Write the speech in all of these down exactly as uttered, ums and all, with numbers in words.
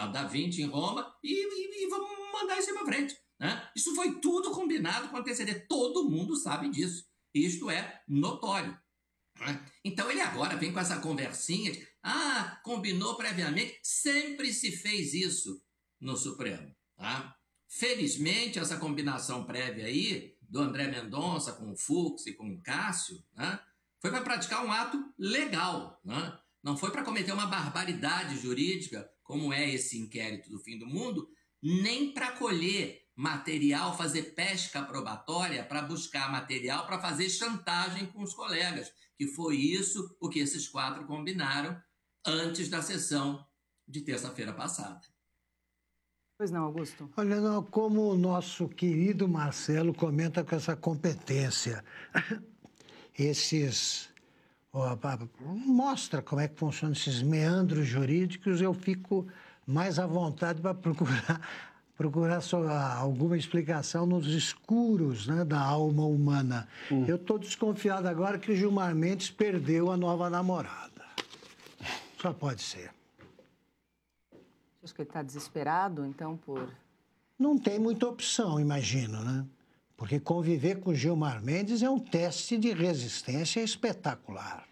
Leonardo da Vinci em Roma e, e, e vamos mandar isso para frente. Né? Isso foi tudo combinado com antecedência. Todo mundo sabe disso. Isto é notório. Né? Então ele agora vem com essa conversinha de, ah, combinou previamente. Sempre se fez isso no Supremo. Tá? Felizmente, essa combinação prévia aí, do André Mendonça com o Fux e com o Cássio, né, foi para praticar um ato legal. Né? Não foi para cometer uma barbaridade jurídica, como é esse inquérito do fim do mundo, nem para colher material, fazer pesca probatória para buscar material para fazer chantagem com os colegas, que foi isso o que esses quatro combinaram antes da sessão de terça-feira passada. Pois não, Augusto? Olha, não, como o nosso querido Marcelo comenta com essa competência, esses... ó, mostra como é que funcionam esses meandros jurídicos, eu fico mais à vontade para procurar, procurar só alguma explicação nos escuros, né, da alma humana. Hum. Eu estou desconfiado agora que o Gilmar Mendes perdeu a nova namorada. Só pode ser. Acho que ele está desesperado, então, por... Não tem muita opção, imagino, né? Porque conviver com Gilmar Mendes é um teste de resistência espetacular.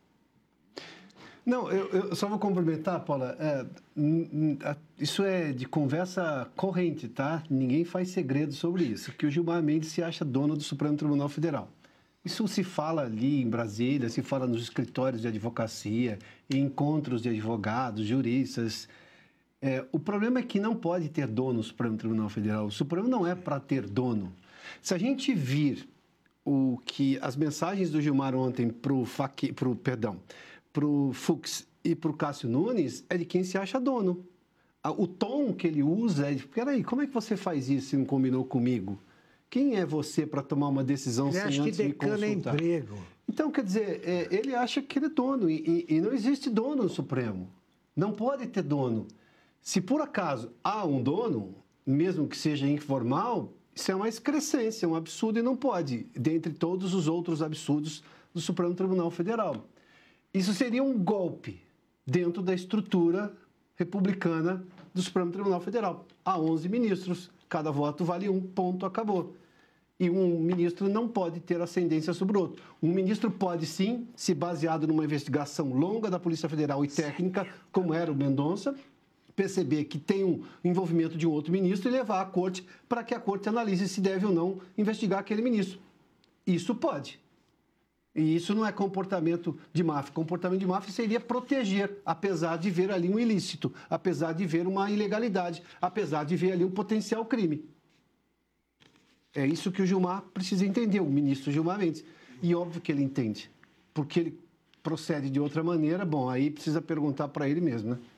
Não, eu, eu só vou complementar, Paula. É, isso é de conversa corrente, tá? Ninguém faz segredo sobre isso, que o Gilmar Mendes se acha dono do Supremo Tribunal Federal. Isso se fala ali em Brasília, se fala nos escritórios de advocacia, em encontros de advogados, juristas. É, o problema é que não pode ter dono o Supremo Tribunal Federal. O Supremo não é para ter dono. Se a gente vir o que as mensagens do Gilmar ontem para o pro, perdão, pro Fux e para o Cássio Nunes é de quem se acha dono. O tom que ele usa é de, peraí, como é que você faz isso se não combinou comigo? Quem é você para tomar uma decisão ele sem antes me consultar? Ele acha que decana emprego. Então, quer dizer, é, ele acha que ele é dono e, e, e não existe dono no Supremo. Não pode ter dono. Se por acaso há um dono, mesmo que seja informal, isso é uma excrescência, um absurdo e não pode, dentre todos os outros absurdos do Supremo Tribunal Federal. Isso seria um golpe dentro da estrutura republicana do Supremo Tribunal Federal. Há onze ministros, cada voto vale um, ponto, acabou. E um ministro não pode ter ascendência sobre o outro. Um ministro pode, sim, se baseado numa investigação longa da Polícia Federal e técnica, como era o Mendonça, perceber que tem um envolvimento de um outro ministro e levar à corte para que a corte analise se deve ou não investigar aquele ministro. Isso pode. E isso não é comportamento de máfia. Comportamento de máfia seria proteger, apesar de ver ali um ilícito, apesar de ver uma ilegalidade, apesar de ver ali um potencial crime. É isso que o Gilmar precisa entender, o ministro Gilmar Mendes. E óbvio que ele entende. Porque ele procede de outra maneira, bom, aí precisa perguntar para ele mesmo, né?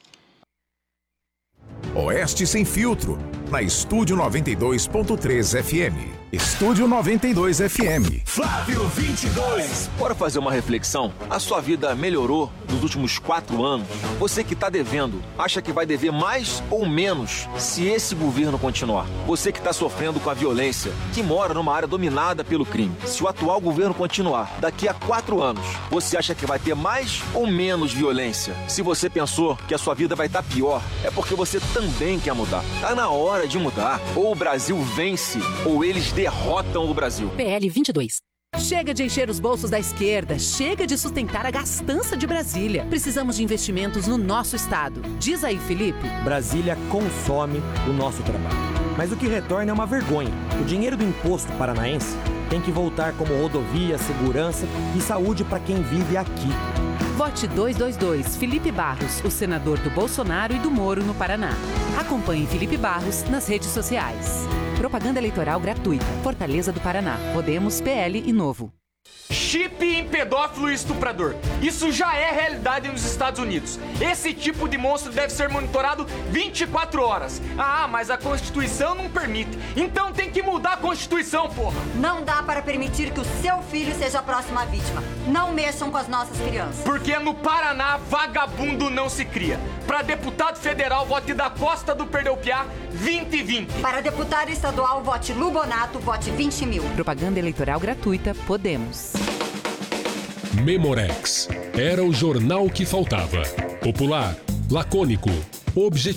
Oeste Sem Filtro, na Estúdio noventa e dois ponto três F M. Estúdio noventa e dois F M. Flávio vinte e dois. Bora fazer uma reflexão? A sua vida melhorou nos últimos quatro anos? Você que está devendo, acha que vai dever mais ou menos se esse governo continuar? Você que está sofrendo com a violência, que mora numa área dominada pelo crime, se o atual governo continuar, daqui a quatro anos, você acha que vai ter mais ou menos violência? Se você pensou que a sua vida vai estar pior, é porque você também quer mudar. Tá na hora de mudar. Ou o Brasil vence, ou eles derrotam o Brasil. P L vinte e dois. Chega de encher os bolsos da esquerda, chega de sustentar a gastança de Brasília. Precisamos de investimentos no nosso estado. Diz aí, Felipe. Brasília consome o nosso trabalho. Mas o que retorna é uma vergonha. O dinheiro do imposto paranaense tem que voltar como rodovia, segurança e saúde para quem vive aqui. Vote dois dois dois, Felipe Barros, o senador do Bolsonaro e do Moro no Paraná. Acompanhe Felipe Barros nas redes sociais. Propaganda eleitoral gratuita. Fortaleza do Paraná. Podemos, P L e Novo. Chip em pedófilo e estuprador. Isso já é realidade nos Estados Unidos. Esse tipo de monstro deve ser monitorado vinte e quatro horas. Ah, mas a Constituição não permite. Então tem que mudar a Constituição, porra. Não dá para permitir que o seu filho seja a próxima vítima. Não mexam com as nossas crianças. Porque no Paraná, vagabundo não se cria. Para deputado federal, vote da Costa do Perdeu-Piá, vinte e vinte. Para deputado estadual, vote Lubonato, vote vinte mil. Propaganda eleitoral gratuita. Podemos. Memorex. Era o jornal que faltava. Popular, lacônico, objetivo.